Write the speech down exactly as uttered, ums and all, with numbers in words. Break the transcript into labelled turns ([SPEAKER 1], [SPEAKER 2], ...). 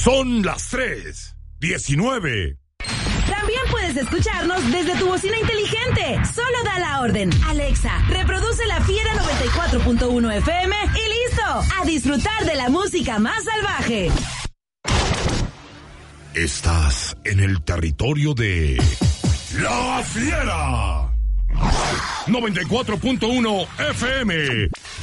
[SPEAKER 1] Son las tres diecinueve.
[SPEAKER 2] También puedes escucharnos desde tu bocina inteligente. Solo da la orden. Alexa, reproduce La Fiera noventa y cuatro punto uno F M y listo. A disfrutar de la música más salvaje.
[SPEAKER 1] Estás en el territorio de La Fiera noventa y cuatro punto uno F M.